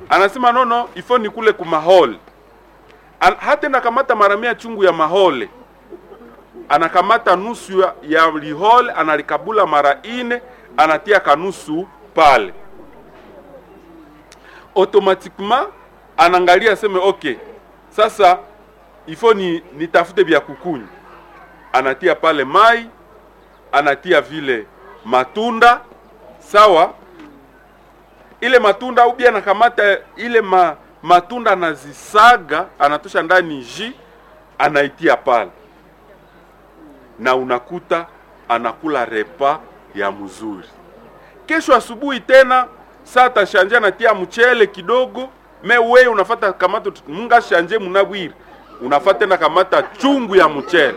Anasema nono ifo ni kule kumahole. Hata nakamata maramia chungu ya mahole. Anakamata nusu ya lihole, analikabula mara 4, anatia kanusu pale. Automatiquement anangalia seme okay. Sasa ifo nitafute vya kukunywa. Anatia pale mai, anatia vile matunda, sawa? Ile matunda ubia anakamata ile matunda anazisaga, anatosha ndani ji, anaitia pale. Na unakuta anakula repa ya mzuri. Kesho asubuhi tena saa tashanja anatia mchele kidogo, wewe unafata kamata munga shanje munabwiri. Unafata tena kamata chungu ya mchele.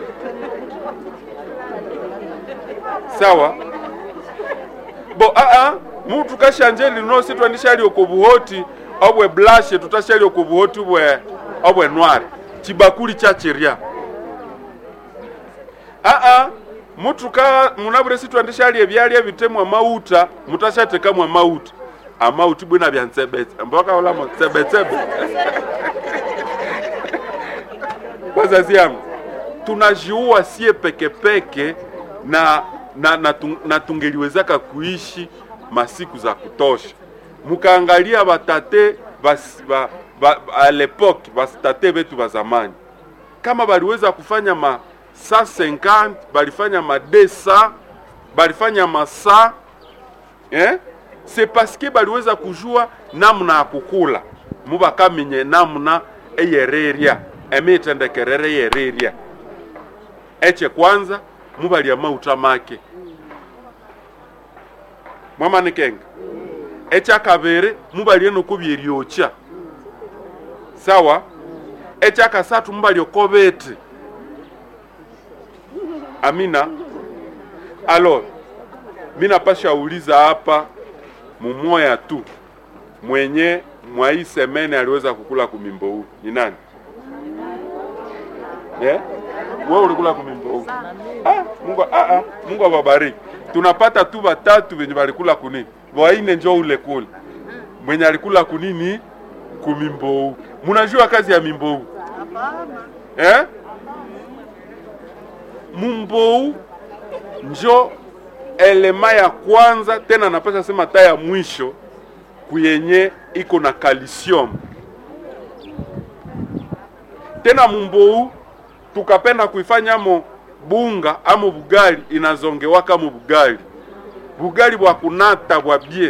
Sawa? Bo mutu kashanje lino sitwandisha ali okobuhoti obwe blashe tutashali okobuhoti obwe noir chibakuli cha cheria. Mutu ka munabure sitwandisha ali ebyali ebitemu mauta mutashateka mu mauta. Amauti bwina byantsebetse mboka ola mo tsebetsebe. Wazazi yangu, tunajiua sie peke na tungeliwezaka kuishi masiku za kutosha. Mukaangalia batate a l'époque batate betu ba zamani. Kama baliweza kufanya ma 150, balifanya ma 200, balifanya ma 100, c'est parce que baliweza kujua namna ya kukula. Muba kamenye namna eyereria, emitendekerere yereria. Eche kwanza mubali ya mauta make. Mama nikenga. Echa kabere mubali eno kubyeryocha. Sawa? Echa kasatu mubali okobete. Amina. Alors, mina pasha uliza hapa mumoya tu. Mwenye mwa hii semene aliweza kukula kumimbo huu. Ni nani? Wewe ulikula kumimbo huu. Mungu awabariki. Tunapata tu batatu wenye walikula kunini. Waine njoo ule kule. Mwenye alikula kunini kumimbo huu. Munajua kazi ya mimbo huu? Mumbo huu njoo elema ya kwanza, tena napasha sema ta ya mwisho kuyenye iko na calcium. Tena mumbo huu tukapenda kuifanya mo bunga amo bugali, inazongewa kama bugali. Bugali bwa kunata bwa bie.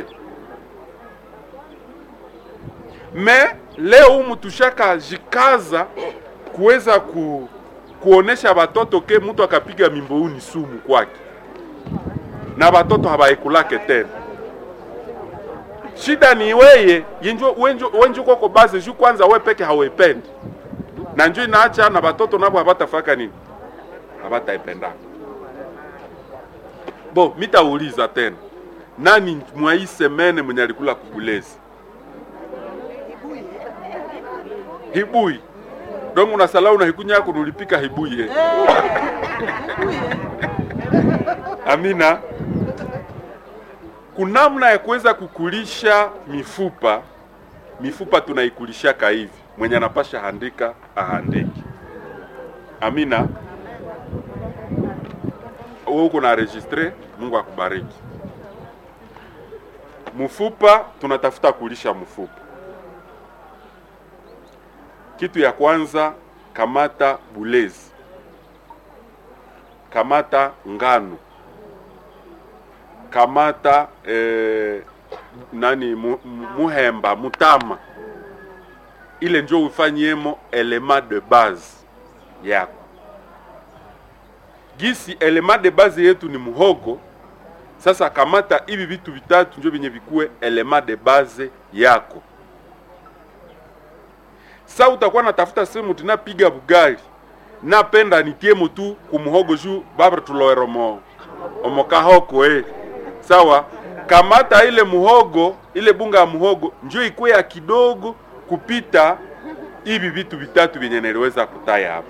Leo mtushaka jikaza kuweza kuonesha batoto ke mtu akapiga mimbo huu ni sumu kwake. Na batoto habaikulake tena. Shida ni weye, wenjo koko base juu kwanza we peke hawependi. Na njoo inaacha na batoto nabo habatafaka nini? Habataipenda. Bo, mitauliza tena. Nani mwa hii semene mwenye alikula kubulezi? Hibui. Dongo na salau na hikunya yako nulipika hibui. Amina. Kunamna ya kuweza kukulisha mifupa tunaikulishaka hivi. Mwenye anapasha handika ahandiki. Amina. Wewe uko na registre, Mungu akubariki. Mfupa tunatafuta kulisha mfupa. Kitu ya kwanza, kamata bulezi. Kamata ngano. Kamata muhemba, mutama. Ile njoo ufanyemo element de base yako. Gisi element de base yetu ni muhogo. Sasa kamata hivi vitu vitatu njoo binye vikue element de base yako. Sasa utakuwa natafuta sehemu tunapiga bugali. Napenda nitie mutu kumuhogo juu babra tuloeromo omokahoko Sawa? Kamata ile muhogo, ile bunga ya muhogo njoo ikue ya kidogo kupita hivi vitu vitatu vyenye niliweza kutaya hapa.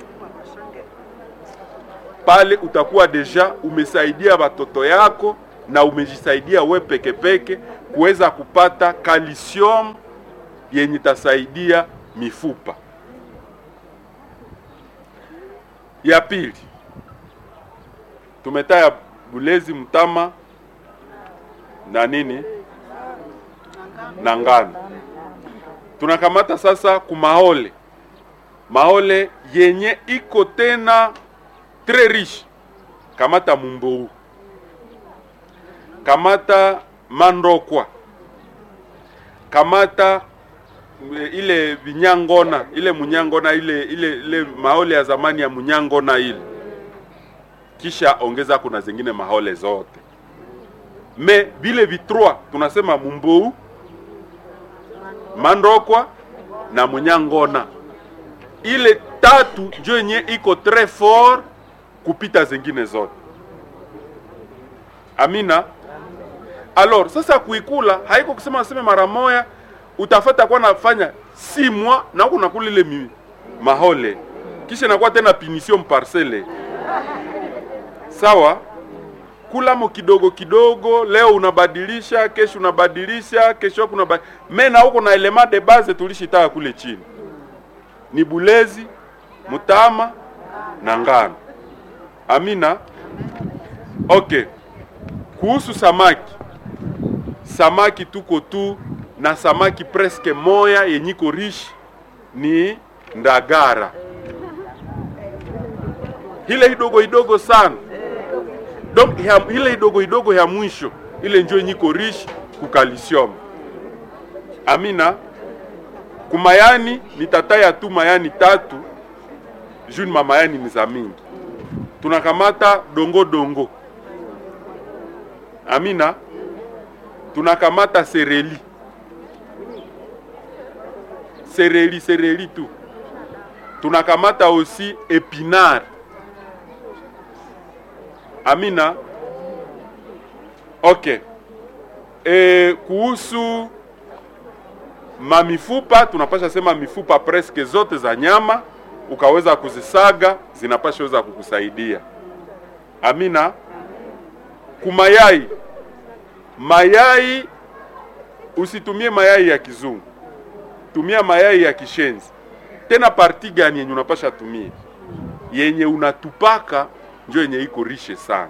Pale utakuwa deja umesaidia watoto yako na umejisaidia we peke kuweza kupata calcium yenye tasaidia mifupa. Ya pili, tumetaya bulezi, mtama na nini na ngano. Tunakamata sasa kumahole, mahole yenye iko tena très riche. Kamata mumbou, kamata mandokwa, kamata ile vinyangona, ile munyangona, ile mahole ya zamani ya munyangona ile, kisha ongeza kuna zingine mahole zote. Me vile vitrua tunasema mumbou, mandokwa na munyangona, ile tatu ndio yenye iko très fort kupita zingine zote. Amina. Alors sasa kuikula haiko kusema naseme mara moja utafata kwa nafanya 6 mois na huko nakula ile mahole, kisha nakuwa tena punition parcelle. Sawa, kula mo kidogo kidogo, leo unabadilisha, kesho unabadilisha, kesho kuna mena huko na element de base tulishitaka kule chini. Ni bulezi, mutama na ngano. Amina. Okay. Kuhusu samaki. Samaki tuko tu na samaki presque moya yenyiko riche ni ndagara. Ile idogo idogo sana. Donc ile idogo idogo ya mwisho ile njoo yenyiko riche ku calcium. Amina. Kumayani nitataya tu mayani 3 juu mamayani ni za mingi. Tunakamata dongo. Amina. Tunakamata sereli tu. Tunakamata aussi épinard. Amina. Okay. Kuhusu mamifupa, tunapasha sema mifupa presque zote za nyama ukaweza kuzisaga zinapasha weza kukusaidia. Amina. Kumayai, mayai usitumie mayai ya kizungu, tumia mayai ya kishenzi. Tena parti gani yenye unapasha tumie? Yenye unatupaka ndio yenye iko riche sana.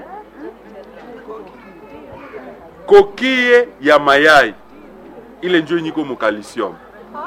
Kokie ya mayai ile ndio yenye iko mu calcium.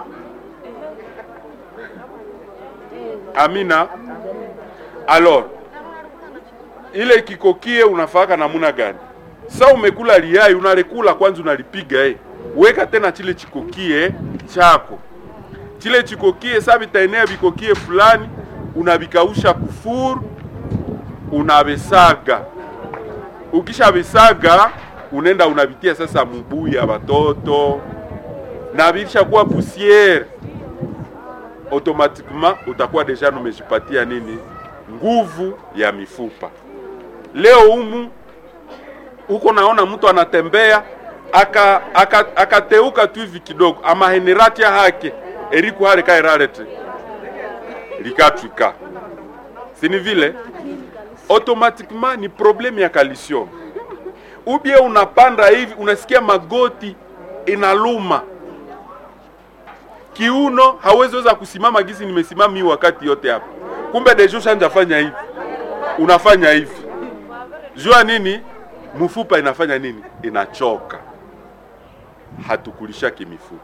Amina. Alors ile kikokie unafaka namuna gani? Sasa umekula liyai, unarekula kwanza unalipiga weka tena chile chikokie chako. Chile chikokie sasa vitaenea vikokie fulani, unavikausha kufuru, unabesaga. Ukisha besaga unenda unavitia sasa mbuyu ya watoto na visha kuwa poussière, automatiquement utakuwa deja umejipatia nini? Nguvu ya mifupa. Leo huko naona mtu anatembea akateuka tu hivi kidogo, ama henerati ya hake eriku hale kairarete likatwika, sini vile automatiquement ni problème ya calcium. Ubie unapanda hivi unasikia magoti inaluma, kiuno hawezi weza kusimama gizi nimesimama hii wakati yote hapa, kumbe dejo shanja fanya hivi, unafanya hivi. Jua nini? Mfupa inafanya nini? Inachoka. Hatukulisha kimifupa.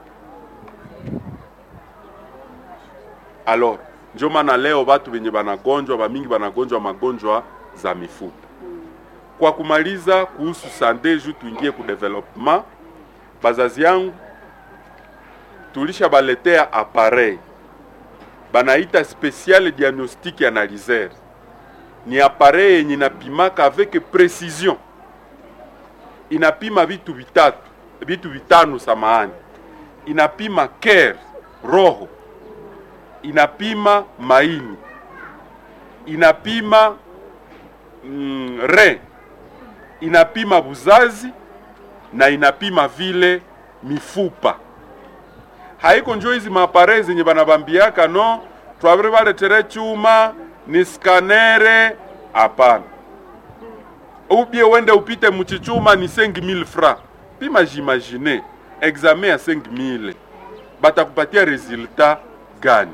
Alors, ndio maana leo watu wenye banagonjwa, bamingi banagonjwa magonjwa za mifupa. Kwa kumaliza kuhusu sande juu tuingie ku development, bazazi yangu tulisha baletea appareil banaita special diagnostic analyser. Ni appareil yenye inapimaka avec precision, inapima vitu vitano samahani. Inapima cœur, roho, inapima maini, inapima rein, inapima buzazi na inapima vile mifupa. Haiko njoo hizi maappareil zenye banabambiaka no twavre baletere chuma ni scanere, hapana. Ubie wende upite mchichuma ni 5000 francs. Pima j'imagine examen ya 5000. batakupatia resultat gani?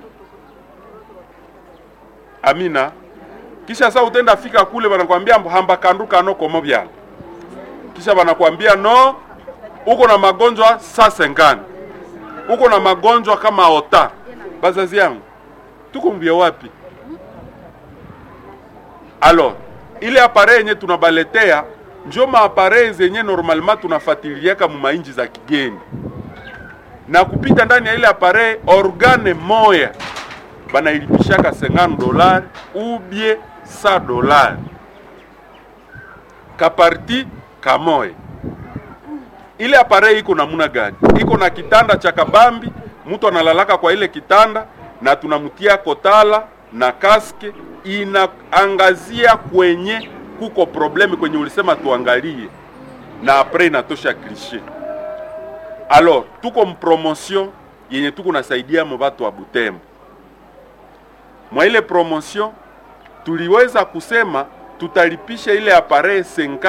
Amina. Kisha sasa utenda fika kule wanakuambia hamba kanduka no komo byala. Kisha wanakuambia no, uko na magonjwa sasa ngani. Uko na magonjwa kama ota. Bazazi yangu, tuko mbia wapi? Alors, ile appareil yenye tunabaletea njo maappareil zenye normalement tunafatiliaka mu mainji za kigeni. Na kupita ndani ya ile appareil organe moya bana ilipishaka $50 ou bien $100. Kaparti kamoe. Ile appareil iko namuna gani? Iko na kitanda cha kabambi, mtu analalaka kwa ile kitanda na tunamutia kotala na kaske, inaangazia kwenye kuko problemi kwenye ulisema tuangalie, na apres inatosha cliché. Alors, tuko mpromotion yenye tuko nasaidia mbatu wa Butembo. Mwa ile promotion tuliweza kusema tutalipisha ile appareil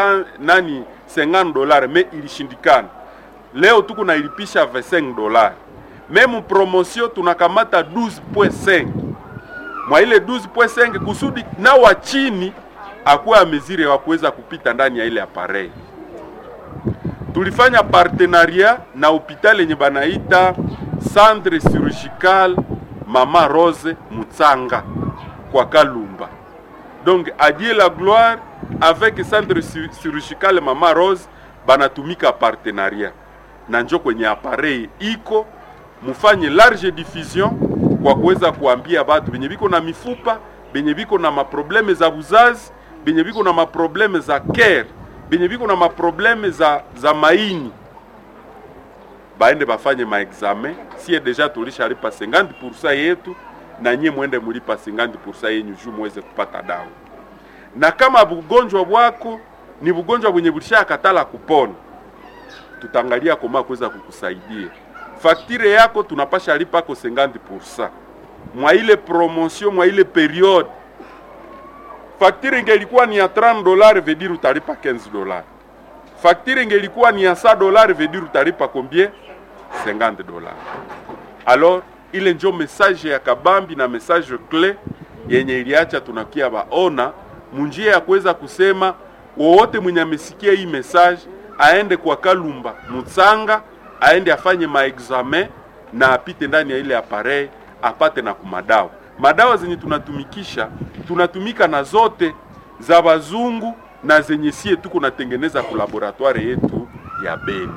$50 me ilishindikana. Leo tuko na ilipisha $25. Memu promotion tunakamata 12.5. Mwa ile 12.5 kusudi na wa chini akuwa mezire wa kuweza kupita ndani ya ile appareil. Tulifanya partenariat na hospitali yenye banaita Centre Chirurgical Mama Rose Mutsanga kwa Kalumba. Donc à Dieu la gloire, avec Centre Chirurgical Mama Rose banatumika partenariat. Na njo kwenye appareil iko mufanye large diffusion kwa kuweza kuambia batu benye biko na mifupa, benye biko na maprobleme za buzazi, benye biko na maprobleme za care, benye biko na maprobleme za maini, baende bafanye maexamen. Sie deja tulishalipa 50% yetu, na nye mwende mulipa 50% yenyu juu muweze kupata dawa. Na kama bugonjwa bwako ni bugonjwa bwenye bulisha katala kupona, tutangalia koma kuweza kukusaidia. Faktire yako tunapasha lipa ko 50%. Mwa ile promotion, mwa ile periode, faktire ingelikuwa ni ya $30 veut dire utalipa $15. Faktire ingelikuwa ni ya $100 veut dire utalipa combien? $50. Alors, ile njo message ya kabambi na message clé yenye iliacha tunakia baona munjia ya kuweza kusema wowote mwenye amesikia hii message aende kwa Kalumba Mutsanga, aende afanye maexamen na apite ndani ya ile appareil apate na kumadawa. Madawa zenye tunatumika na zote za bazungu na zenye sie tuko natengeneza ku laboratoire yetu ya Beni.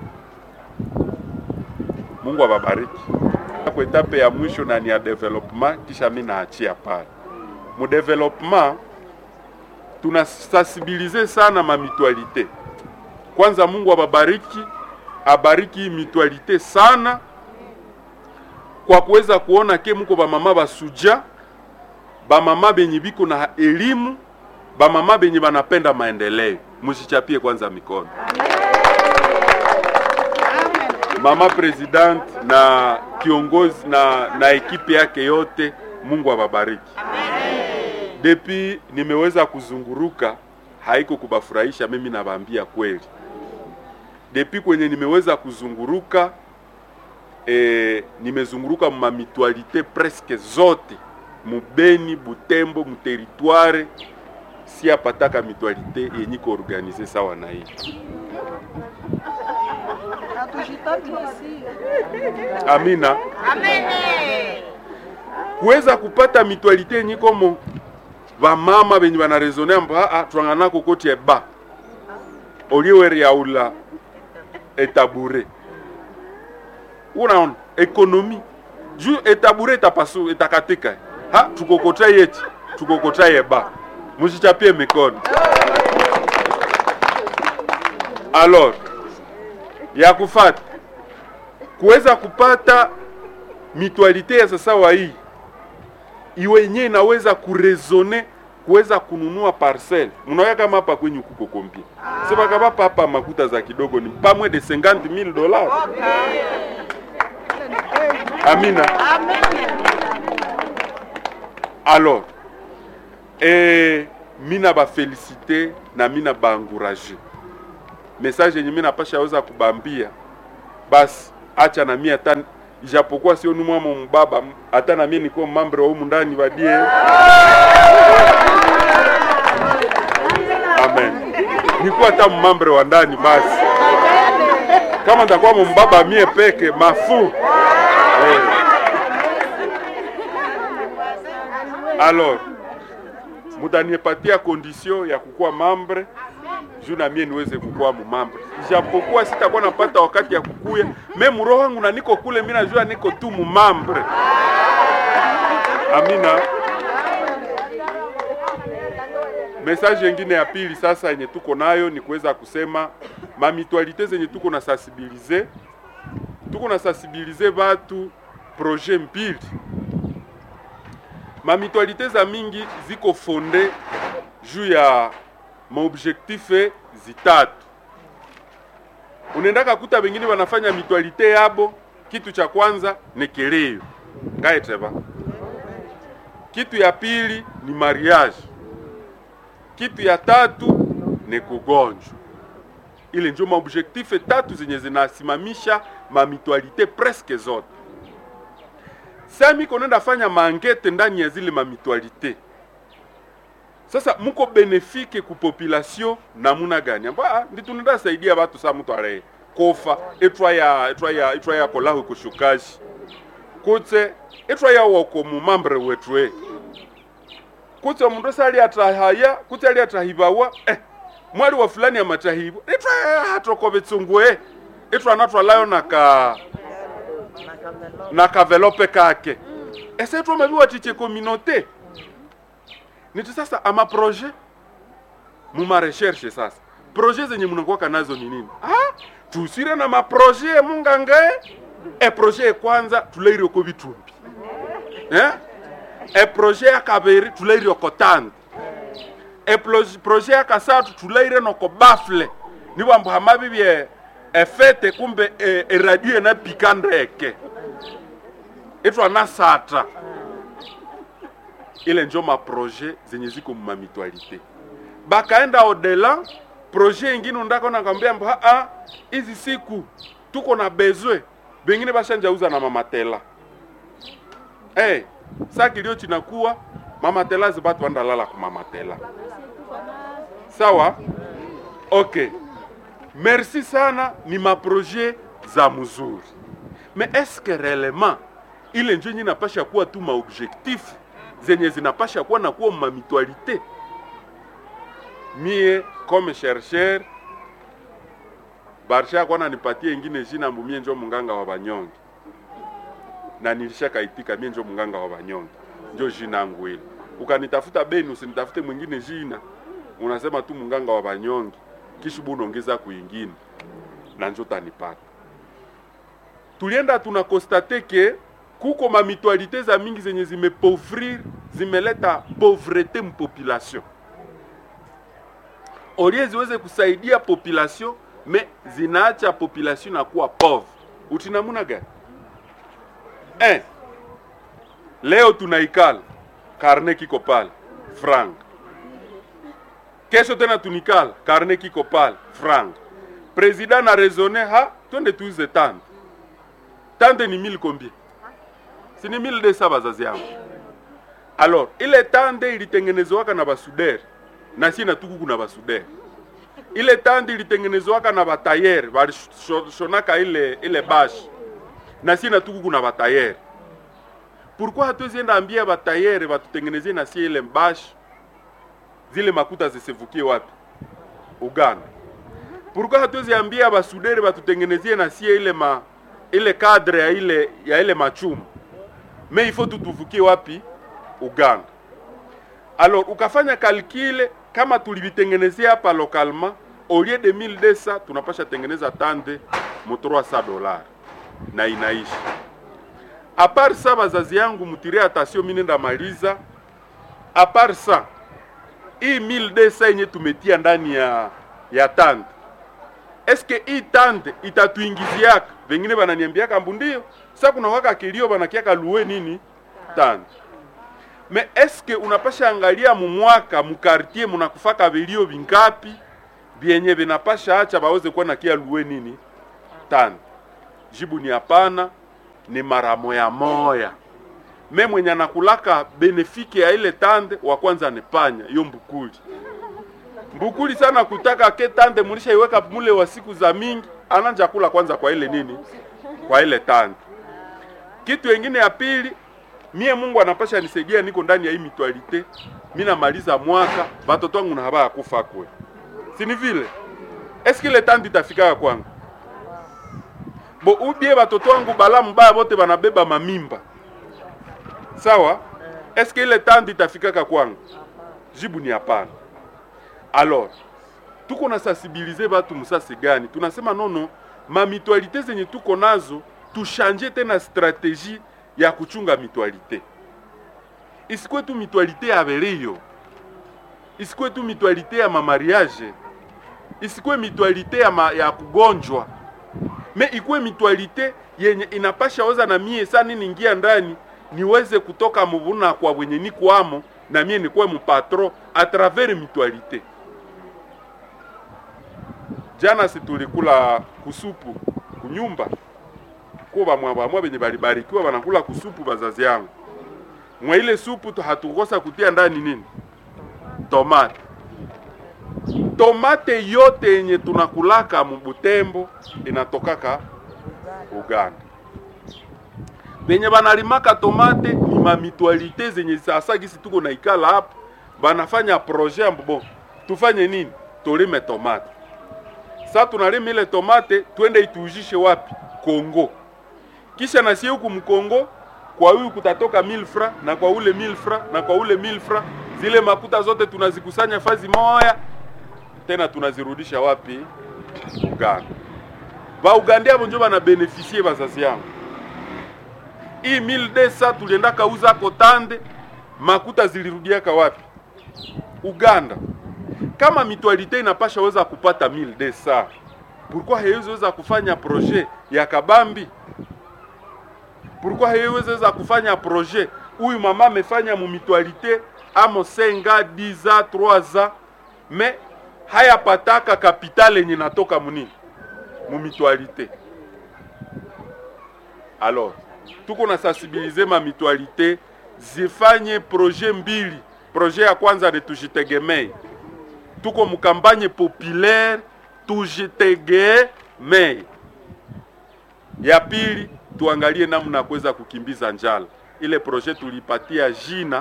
Mungu awabariki. Kwa etape ya mwisho na ni ya development, kisha mimi naachia pale. Mu development tunasensibilize sana ma mutualité. Kwanza Mungu awabariki, abariki mutualité sana kwa kuweza kuona ke muko ba mama basuja, ba mama benye biko na elimu, ba mama benye banapenda maendeleo. Mushichapie kwanza mikono. Mama president na kiongozi na ekipe yake yote, Mungu awabariki. Depuis nimeweza kuzunguruka, haiko kubafurahisha, mimi nabaambia kweli. Depuis kwenye nimeweza kuzunguruka, nimezunguruka ma mutualité presque zote, Mubeni, Butembo, mu territoire, si apataka mutualité yenye ko organiser sawa na hii. Amina. Amen. Kuweza kupata mutualité yenye komo ba mama benye bana raisonner mba tuangana kokoti eba. Oliweri yaula etabure. Unaona ekonomi juu etabure tapasu etakatika. Ha tukokota yeti, tukokota eba. Mushichapie mikono. Alors ya kufata kuweza kupata mutualité ya sasa wa hii iwe yenyewe inaweza kuresone kuweza kununua parcelle. Mnaona kama hapa kwenye kuko kombi. Sema kama hapa makuta za kidogo ni pas moins de $50,000. Amina. Amen. Alors mina ba féliciter na mina ba encourager. Message yenye mina pasha weza kubambia, basi acha na mimi hata ijapokuwa sio numwa mbaba, hata na mimi niko mambre wa humu ndani badie. Amen. Niko hata mambre wa ndani basi. Kama nitakuwa mbaba mie peke mafu. Alors, mutanipatia condition ya kukuwa membre, juu na mie niweze kukuwa membre. Japokuwa sitakuwa napata wakati ya kukuya, mimi roho wangu na niko kule, mimi najua niko tu membre. Amina. Message nyingine ya pili sasa yenye tuko nayo ni kuweza kusema mamitualite zenye tuko na sensibiliser. Tuko na sensibiliser watu projet mbili. Mamitualite za mingi ziko fonde juu ya maobjectif zitatu. Unaendaka kuta wengine wanafanya mitualite yabo, kitu cha kwanza ni kilio. Kaeteba. Kitu ya pili ni mariage. Kitu ya tatu ni kugonjwa. Ile ndio maobjectif tatu zenye zinasimamisha mamitualite presque zote. Sami konenda fanya maangete ndani ya zile mamitualite. Sasa muko benefike ku population namuna gani? Amba ndi tunenda saidia watu sa mtu ale kofa etwa ya kolahu kushukaji. Kutse etwa ya wako mu membre wetu. Kutse mundu sali atrahaya, kutse ali atrahibawa mwali wa fulani ya matahibu. Etwa hatoko betsungwe. Etwa anatwa layo na kavelope kake. Ese tu mabiwa tiche communauté. Niti sasa ama projet muma recherche sasa. Projet zenye mnakuwa nazo ni nini? Tusire na ma projet mungangae. Projet kwanza tuleiri oko bitumbi. Projet ya kabiri tuleiri oko tande. Projet ya kasatu tuleiri noko bafle. Niwa mbahamabi bie efete kumbe radio na pikandeke. Etwa na sata. Ile njo ma projet zenye ziko mu mitualite. Bakaenda au-delà, projet ingine ndako na kwambia mba hizi siku tuko na besoin. Bengine bashanja uza na mamatela. Sasa kilio chinakuwa mamatela zibatu bandalala kwa mamatela. Sawa? Okay. Merci sana, ni ma projet za mzuri. Mais est-ce que réellement ile njo nyina pasha kuwa tu ma objectif zenye zinapasha kuwa na kuwa ma mutualité? Mie comme chercheur barsha kwa nipatie ingine jina mbumie njo munganga wa banyonge. Na nilishaka itika mie njo munganga wa banyonge. Njo jina yangu ile. Ukanitafuta Beni usinitafute mwingine jina. Unasema tu munganga wa banyonge. Kisha unaongeza kuingine na njo tanipata. Tulienda tunakonstate ke kuko ma mutualité za mingi zenye zimepauvrir, zimeleta pauvreté mu population. Olie ziweze kusaidia population, me zinaacha population na kuwa pauvre. Utinamuna gani? Leo tunaikala karne kiko pale franc. Kesho tena tunikala karne kiko pale franc. President na raisonner twende tuuze tande. Tande ni 1000 combien? Si ni 1200 bazazi yangu. Alors, ile tande ilitengenezwa na basuderi na si na tuku kuna basuderi. Ile tande ilitengenezwa na batayeri, shonaka ile bash. Na si na tuku kuna batayeri. Pourquoi hatuwezi enda ambia batayeri batutengenezee na si ile bash? Zile makuta zisevukie wapi? Uganda. Pourquoi hatuwezi ambia basuderi batutengenezee na si ile cadre ya ile machumu? Mais il faut tutuvukie wapi? Uganda. Alors ukafanya calcul kama tulivitengenezea hapa localement, au lieu de 1200 tunapasha tengeneza tande mu $300 na inaishi. A part ça bazazi yangu mutire attention, mimi nenda maliza. A part ça hii 1200 yenye tumetia ndani ya tande, est-ce que hii tande itatuingiziaka? Wengine bananiambia kambu ndio. Sasa kuna waka kilio banakiaka luwe nini? Tande. Mais est-ce que unapasha angalia mu mwaka mu quartier munakufaka vilio vingapi bienye binapasha acha baweze kuwa na kia luwe nini? Tande. Jibu ni hapana. ni mara moya moya. Me mwenye anakulaka benefiki ya ile tande wa kwanza ni panya, hiyo mbukuli. Mbukuli sana kutaka ke tande mulisha iweka mule wa siku za mingi, ananja kula kwanza kwa ile nini? Kwa ile tande. Kitu kingine ya pili, mie Mungu anapasha nisaidia niko ndani ya hii mitualite. Mimi namaliza mwaka, batoto wangu na habaya kufa kwe. Si ni vile? Eski ile tande itafika kwangu? Bo ubie batoto wangu bala mbaya bote banabeba mamimba. Sawa? Eske ile tande itafika kwangu? Jibu ni hapana. Alors, tuko na sensibiliser batu musasi gani? Tunasema nono, ma mitualite zenye tuko nazo, tushanje tena strategie ya kuchunga mitualite. Isikwe tu mitualite ya beleyo. Isikwe tu mitualite ya mamariage. Isikwe mitualite ya kugonjwa. Me ikwe mitualite yenye inapasha oza na mie sana ningia ndani niweze kutoka mubuna kwa wenye niko amo na mie nikuwe mpatro a travers mitualite. Jana si tulikula kusupu kunyumba. Kuba mwa benye balibarikiwa banakula kusupu bazazi yangu. Mwa ile supu hatukosa kutia ndani nini? Tomate. Tomate yote yenye tunakulaka Butembo inatokaka Uganda. Benye banalimaka tomate ni mamitualite zenye sasa gisi tuko na ikala hapa, banafanya projet bon. Tufanye nini? Tolime tomate. Sasa tunalima ile tomate twende itujishe wapi? Kongo. Kisha na sie huku mkongo kwa huyu kutatoka 1000 francs na kwa ule 1000 francs na kwa ule 1000 francs, zile makuta zote tunazikusanya fazi moja tena tunazirudisha wapi? Uganda. Ba Uganda bonjo bana beneficie bazazi yangu. Hii 1200 tulienda kauza kotande, makuta zilirudiaka wapi? Uganda. Kama mitualite inapasha weza kupata 1200, pourquoi haiwezi kufanya projet ya kabambi? Pourquoi haiwezi kufanya projet huyu mama amefanya mu mitualite amo 5 10 3 mais haya pataka kapitale yenye natoka munini mu mitualite. Alors tuko na sensibiliser ma mitualite zifanye projet mbili. Projet ya kwanza ni tujitegemee. Tuko mkampanye populaire tujitegemee. Ya pili tuangalie namna kuweza kukimbiza njala. Ile projet tulipatia jina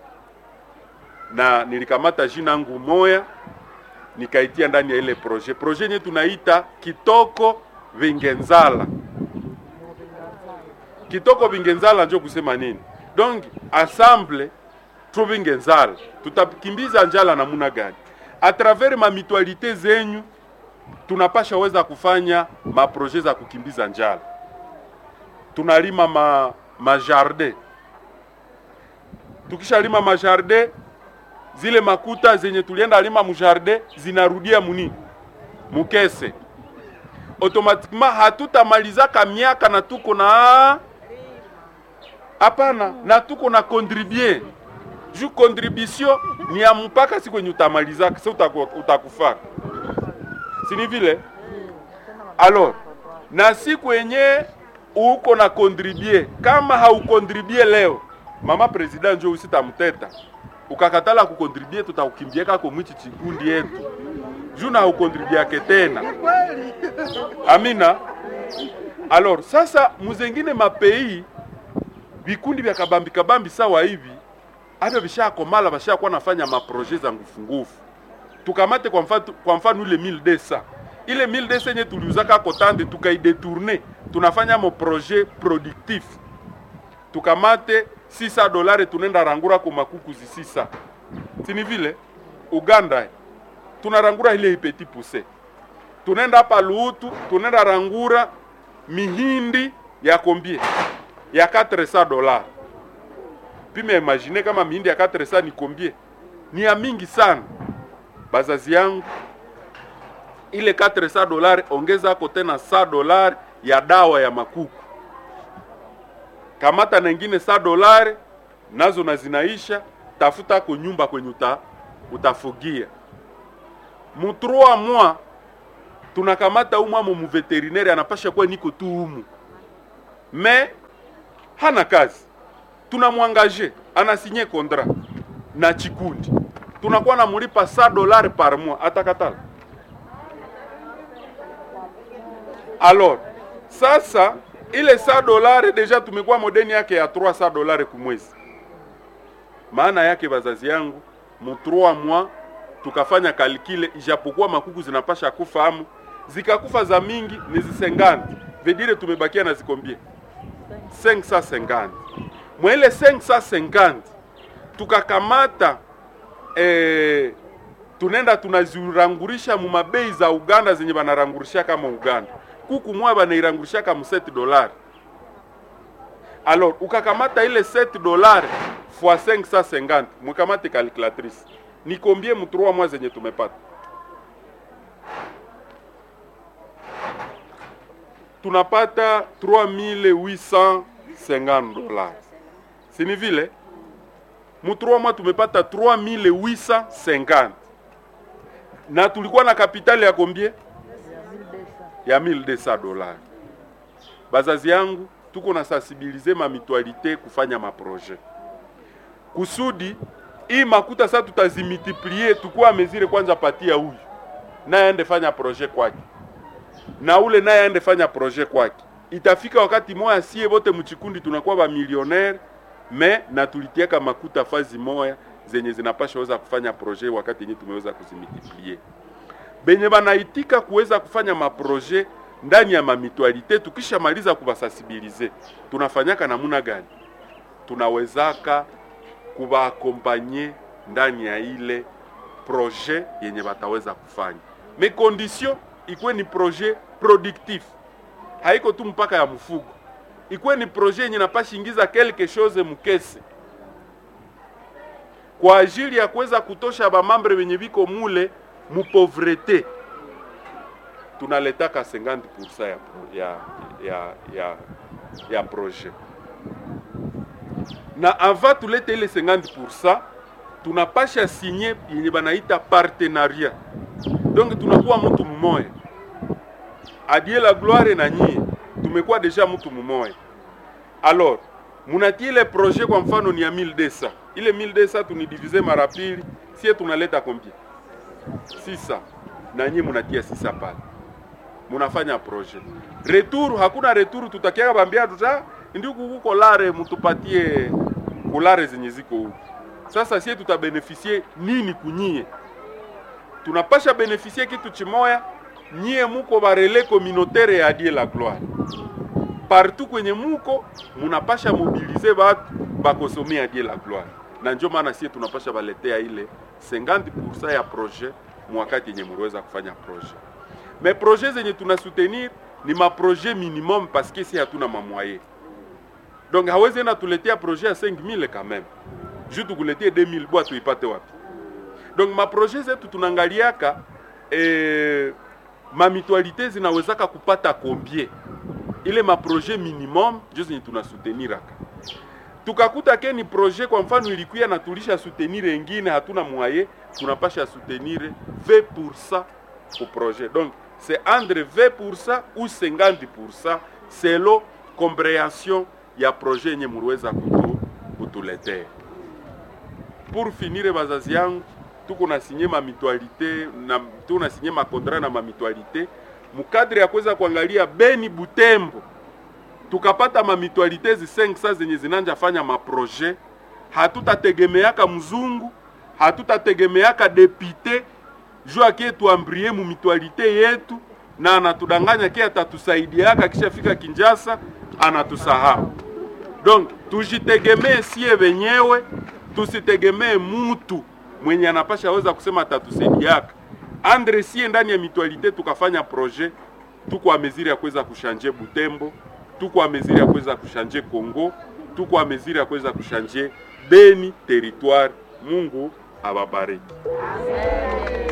na nilikamata jina yangu moya nikaitia ndani ya ile projet. Projet yenyewe tunaita Kitoko Vingenzala. Kitoko Vingenzala ndio kusema nini? Donc ensemble Vingenzala tutakimbiza njala namuna gani? A travers ma mitualite zenyu tunapasha weza kufanya ma projet za kukimbiza njala. Tunalima ma jardin. Tukishalima ma jardin, zile makuta zenye tulienda lima mu jardin zinarudia muni mukese. Automatiquement hatutamalizaka miaka na tuko na hapana, na tuko na contribuer. Ju contribution ni ya mpaka siku yenye utamalizaka, sasa utakufa. Si ni vile? Alors, na siku yenye uko na contribuer, kama haukontribue leo, mama president njo usitamteta. Ukakatala kukontribue tutakukimbieka kwa mwichi chikundi yetu. Juna haukontribuake tena. Amina. Alors, sasa muzengine mapei vikundi vya kabambi sawa hivi, hata vishakomala bashakuwa nafanya maprojet za ngufungufu. Tukamate kwa mfano ile 1200. Ile 1200 yenye tuliuzaka kotande tukaidetourner, tunafanya mo projet productif. Tukamate $600 tunenda rangura kwa makuku zi 600. Sini vile Uganda tunarangura ile petit pousse. Tunenda hapa Luutu tunenda rangura mihindi ya combien? Ya $400. Pime imagine kama mihindi ya 400 ni combien? Ni ya mingi sana. Bazazi yangu ile $400 ongeza ako tena $100 ya dawa ya makuku. Kamata na nyingine $100 nazo na zinaisha, tafuta kwa nyumba kwenye utafugia. Mu 3 mois tunakamata umwa mu veterinaire anapasha kwa niko tu umu. Mais hana kazi, tunamwangaje, anasinye kontra na chikundi, tunakuwa namulipa $100 par mois, atakatala? Alors sasa ile $100 deja tumekuwa modeni yake ya $300 kumwezi. Maana yake bazazi yangu, mu 3 mois tukafanya kalkile, ijapokuwa makuku zinapasha kufahamu, zikakufa za mingi ni zisengani, vedire tumebakia na zikombie 550. Mwele 550 tukakamata tunenda tunazirangurisha mu mabei za Uganda zenye banarangurisha kama Uganda. Kuku mwa banairangurisha kama $7. Alors ukakamata ile $7 fois 550, mkamate calculatrice, ni combien mu 3 mois zenye tumepata? Tunapata $3,850. Sini vile mu 3 mois tumepata 3,850, na tulikuwa na kapitali ya combien? Ya $1,200. Bazazi yangu, tuko na sensibiliser ma mutualité kufanya ma projet kusudi hii makuta sasa tutazimultiplier, tukua mesure kwanza patia huyu naye aende fanya projet kwake, na ule naye aende fanya projet kwake. Itafika wakati moya sie wote mchikundi tunakuwa ba millionaire, na tulitieka makuta fazi moya zenye zinapasha weza kufanya projet wakati yenye tumeweza kuzimultiplier. Benye banaitika kuweza kufanya maprojet ndani ya mamitualite, tukisha maliza kubasensibiliser, tunafanyaka namuna gani? Tunawezaka kubaaccompagner ndani ya ile projet yenye bataweza kufanya. Mais condition ikuwe ni projet productif, haiko tu mpaka ya mfugo. Ikuwe ni projet yenye napasha ingiza quelque chose mukese, kwa ajili ya kuweza kutosha ba mambre wenye biko mule mu pauvreté. Tunaletaka 50% ya projet. Na avant tulete ile 50%, tunapasha signer yenye banaita partenariat. Donc tunakuwa mtu mmoja. Adie la gloire na nyie, tumekuwa deja mtu mmoja. Alors, munatie ile projet kwa mfano ni ya 1200. Ile 1200 tunidivise mara pili, sie tunaleta combien? 600. Na nyie munatia 600 pale. Munafanya projet. Retour, hakuna retour, tutakia bambia tuta ndio kuko lare mtupatie kulare zenye ziko huko. Sasa sie tutabeneficie nini kunyie? Tunapasha beneficie kitu chimoya, nyie muko barele communautaire ya Dieu la gloire. Partout kwenye muko munapasha mobiliser batu bakosomea Dieu la gloire. Na ndio maana sie tunapasha baletea ile 50% ya projet mwakati yenye mweza kufanya projet. Mais projet zenye tunasoutenir ni ma projet minimum parce que si hatuna ma moyen. Donc hawezi na tuletea projet ya 5000 quand même. Je tukuletea 2000 bwa tuipate wapi? Donc ma projet zetu tunangaliaka ma mutualité zinawezaka kupata combien? Ile ma projet minimum je zenye tunasouteniraka. Tukakuta ke ni projet kwa mfano ilikuya na tulisha soutenir wengine hatuna moyen, tunapasha soutenir 20% au projet. Donc c'est entre 20% ou 50% selon compréhension ya projet yenye muweza kutuletea. Pour finir bazazi yangu, tuko na signer ma mutualité na tuna signer ma contrat na ma mutualité mu cadre ya kuweza kuangalia Beni Butembo. Tukapata ma mutualité zi 500 zenye zinanja fanya ma projet, hatutategemeaka mzungu, hatutategemeaka député jua kie tuambrie mu mutualité yetu na anatudanganya kia atatusaidiaka kisha fika Kinshasa anatusahau. Donc tujitegemee sie wenyewe, tusitegemee mtu mwenye anapasha weza kusema atatusaidiaka. Andre sie ndani ya mutualité tukafanya projet, tuko a mesure ya kuweza kushanje Butembo, tuko a mesure ya kuweza kushanje Kongo, tuko a mesure ya kuweza kushanje Beni territoire. Mungu ababariki.